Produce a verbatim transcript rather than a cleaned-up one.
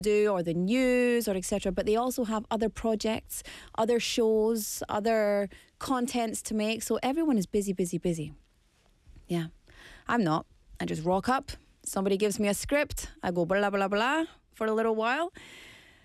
do, or the news, or et cetera. But they also have other projects, other shows, other contents to make. So everyone is busy, busy, busy. Yeah, I'm not. I just rock up. Somebody gives me a script. I go blah, blah, blah for a little while.